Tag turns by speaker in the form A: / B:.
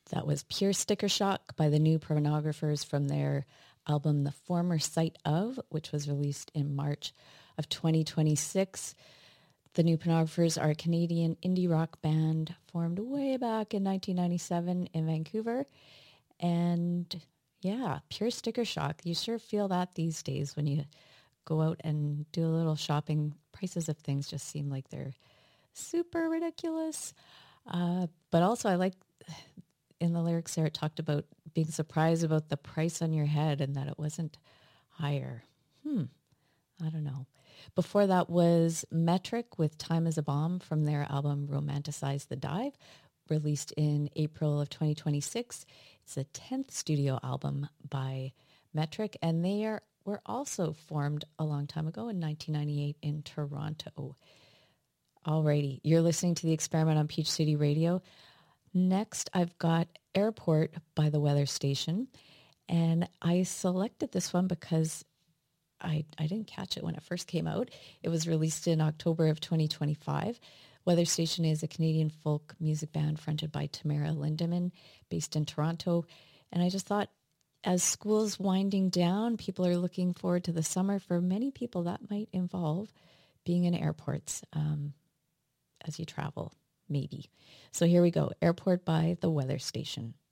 A: That was Pure Sticker Shock by the New Pornographers from their album The Former Sight Of, which was released in March of 2026. The New Pornographers are a Canadian indie rock band formed way back in 1997 in Vancouver. And yeah, Pure Sticker Shock. You sure feel that these days when you go out and do a little shopping. Prices of things just seem like they're super ridiculous. But also I like in the lyrics there, it talked about being surprised about the price on your head and that it wasn't higher. I don't know. Before that was Metric with Time is a Bomb from their album Romanticize the Dive, released in April of 2026. It's the 10th studio album by Metric, and they were also formed a long time ago in 1998 in Toronto. Alrighty, you're listening to The Experiment on Peach City Radio. Next, I've got Airport by The Weather Station, and I selected this one because I didn't catch it when it first came out. It was released in October of 2025. Weather Station is a Canadian folk music band fronted by Tamara Lindemann, based in Toronto. And I just thought, as school's winding down, people are looking forward to the summer. For many people, that might involve being in airports as you travel, maybe. So here we go, Airport by The Weather Station.